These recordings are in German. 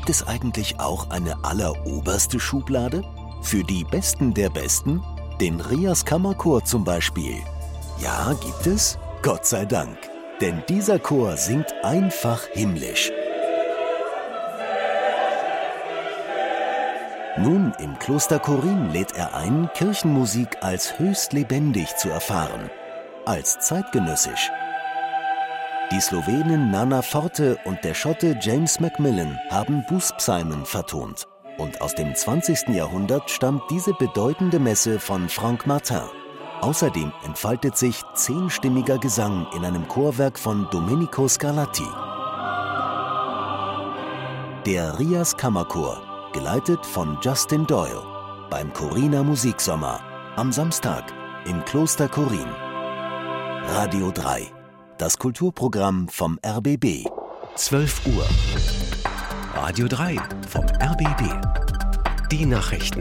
Gibt es eigentlich auch eine alleroberste Schublade? Für die Besten der Besten? Den Rias Kammerchor zum Beispiel. Ja, gibt es? Gott sei Dank. Denn dieser Chor singt einfach himmlisch. Nun, im Kloster Korin lädt er ein, Kirchenmusik als höchst lebendig zu erfahren. Als zeitgenössisch. Die Slowenin Nana Forte und der Schotte James Macmillan haben Bußpsalmen vertont. Und aus dem 20. Jahrhundert stammt diese bedeutende Messe von Franck Martin. Außerdem entfaltet sich 10-stimmiger Gesang in einem Chorwerk von Domenico Scarlatti. Der Rias Kammerchor, geleitet von Justin Doyle, beim Koriner Musiksommer, am Samstag im Kloster Korin. Radio 3, das Kulturprogramm vom RBB. 12 Uhr. Radio 3 vom RBB. Die Nachrichten.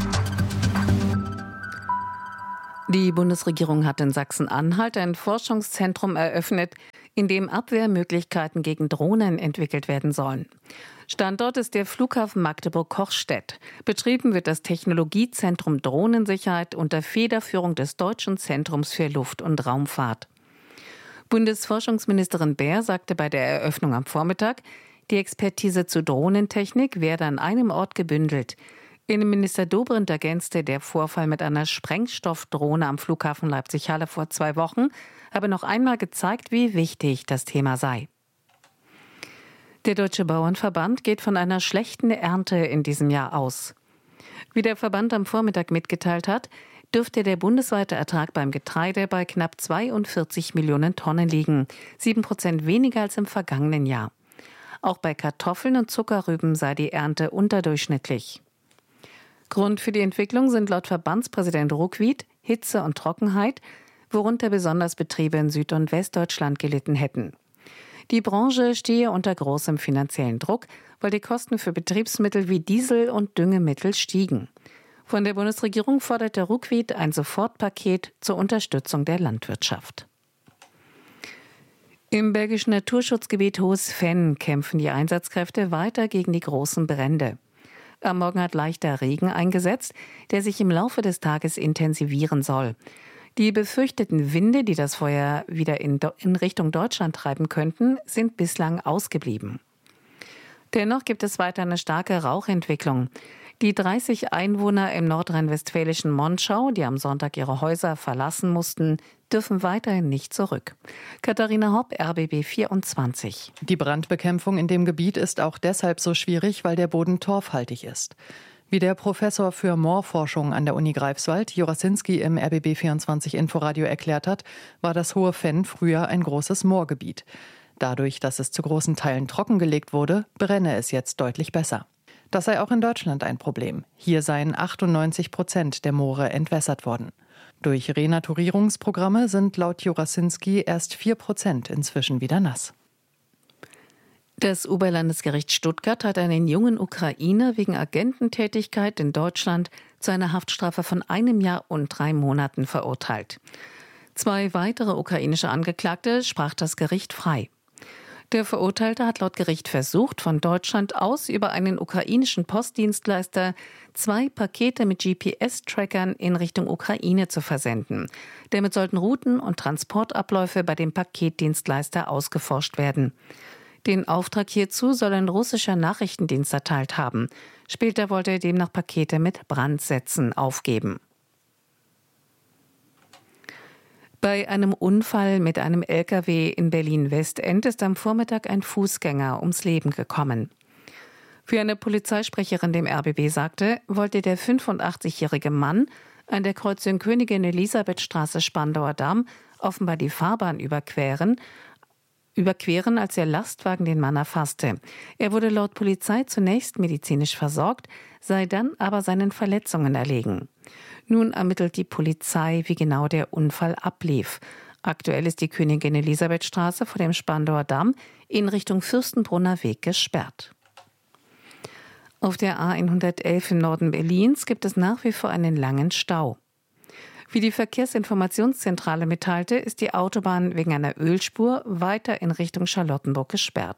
Die Bundesregierung hat in Sachsen-Anhalt ein Forschungszentrum eröffnet, in dem Abwehrmöglichkeiten gegen Drohnen entwickelt werden sollen. Standort ist der Flughafen Magdeburg-Kochstedt. Betrieben wird das Technologiezentrum Drohnensicherheit unter Federführung des Deutschen Zentrums für Luft- und Raumfahrt. Bundesforschungsministerin Baer sagte bei der Eröffnung am Vormittag, die Expertise zu Drohnentechnik werde an einem Ort gebündelt. Innenminister Dobrindt ergänzte, der Vorfall mit einer Sprengstoffdrohne am Flughafen Leipzig-Halle vor 2 Wochen habe noch einmal gezeigt, wie wichtig das Thema sei. Der Deutsche Bauernverband geht von einer schlechten Ernte in diesem Jahr aus. Wie der Verband am Vormittag mitgeteilt hat, dürfte der bundesweite Ertrag beim Getreide bei knapp 42 Millionen Tonnen liegen, 7% weniger als im vergangenen Jahr. Auch bei Kartoffeln und Zuckerrüben sei die Ernte unterdurchschnittlich. Grund für die Entwicklung sind laut Verbandspräsident Ruckwied Hitze und Trockenheit, worunter besonders Betriebe in Süd- und Westdeutschland gelitten hätten. Die Branche stehe unter großem finanziellen Druck, weil die Kosten für Betriebsmittel wie Diesel und Düngemittel stiegen. Von der Bundesregierung forderte Ruckwied ein Sofortpaket zur Unterstützung der Landwirtschaft. Im belgischen Naturschutzgebiet Hohes Venn kämpfen die Einsatzkräfte weiter gegen die großen Brände. Am Morgen hat leichter Regen eingesetzt, der sich im Laufe des Tages intensivieren soll. Die befürchteten Winde, die das Feuer wieder in Richtung Deutschland treiben könnten, sind bislang ausgeblieben. Dennoch gibt es weiter eine starke Rauchentwicklung. Die 30 Einwohner im nordrhein-westfälischen Monschau, die am Sonntag ihre Häuser verlassen mussten, dürfen weiterhin nicht zurück. Katharina Hopp, RBB 24. Die Brandbekämpfung in dem Gebiet ist auch deshalb so schwierig, weil der Boden torfhaltig ist. Wie der Professor für Moorforschung an der Uni Greifswald, Jorasinski, im RBB 24 Inforadio erklärt hat, war das Hohe Venn früher ein großes Moorgebiet. Dadurch, dass es zu großen Teilen trockengelegt wurde, brenne es jetzt deutlich besser. Das sei auch in Deutschland ein Problem. Hier seien 98% der Moore entwässert worden. Durch Renaturierungsprogramme sind laut Jorasinski erst 4% inzwischen wieder nass. Das Oberlandesgericht Stuttgart hat einen jungen Ukrainer wegen Agententätigkeit in Deutschland zu einer Haftstrafe von 1 Jahr und 3 Monaten verurteilt. 2 weitere ukrainische Angeklagte sprach das Gericht frei. Der Verurteilte hat laut Gericht versucht, von Deutschland aus über einen ukrainischen Postdienstleister 2 Pakete mit GPS-Trackern in Richtung Ukraine zu versenden. Damit sollten Routen und Transportabläufe bei dem Paketdienstleister ausgeforscht werden. Den Auftrag hierzu soll ein russischer Nachrichtendienst erteilt haben. Später wollte er demnach Pakete mit Brandsätzen aufgeben. Bei einem Unfall mit einem LKW in Berlin-Westend ist am Vormittag ein Fußgänger ums Leben gekommen. Wie eine Polizeisprecherin dem RBB sagte, wollte der 85-jährige Mann an der Kreuzung Königin-Elisabeth-Straße Spandauer Damm offenbar die Fahrbahn überqueren, als der Lastwagen den Mann erfasste. Er wurde laut Polizei zunächst medizinisch versorgt, sei dann aber seinen Verletzungen erlegen. Nun ermittelt die Polizei, wie genau der Unfall ablief. Aktuell ist die Königin-Elisabeth-Straße vor dem Spandauer Damm in Richtung Fürstenbrunner Weg gesperrt. Auf der A111 im Norden Berlins gibt es nach wie vor einen langen Stau. Wie die Verkehrsinformationszentrale mitteilte, ist die Autobahn wegen einer Ölspur weiter in Richtung Charlottenburg gesperrt.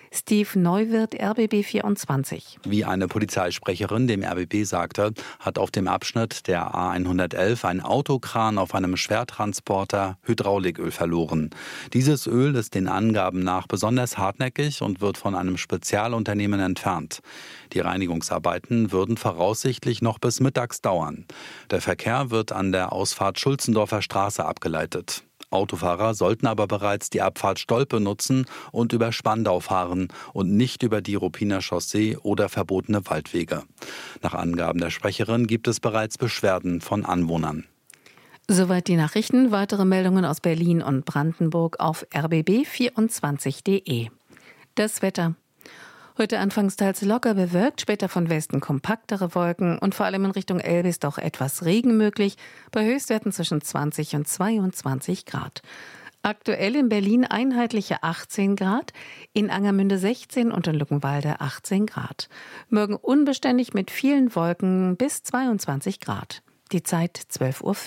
Steve Neuwirth, RBB 24. Wie eine Polizeisprecherin dem RBB sagte, hat auf dem Abschnitt der A111 ein Autokran auf einem Schwertransporter Hydrauliköl verloren. Dieses Öl ist den Angaben nach besonders hartnäckig und wird von einem Spezialunternehmen entfernt. Die Reinigungsarbeiten würden voraussichtlich noch bis mittags dauern. Der Verkehr wird an der Ausfahrt Schulzendorfer Straße abgeleitet. Autofahrer sollten aber bereits die Abfahrt Stolpe nutzen und über Spandau fahren und nicht über die Ruppiner Chaussee oder verbotene Waldwege. Nach Angaben der Sprecherin gibt es bereits Beschwerden von Anwohnern. Soweit die Nachrichten. Weitere Meldungen aus Berlin und Brandenburg auf rbb24.de. Das Wetter. Heute anfangs teils locker bewölkt, später von Westen kompaktere Wolken und vor allem in Richtung Elbe ist auch etwas Regen möglich, bei Höchstwerten zwischen 20 und 22 Grad. Aktuell in Berlin einheitliche 18 Grad, in Angermünde 16 und in Luckenwalde 18 Grad. Morgen unbeständig mit vielen Wolken bis 22 Grad. Die Zeit 12:05 Uhr.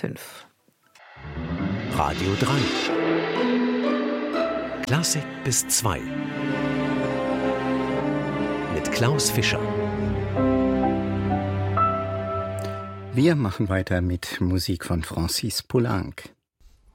Radio 3. Klassik bis 2. Mit Klaus Fischer. Wir machen weiter mit Musik von Francis Poulenc.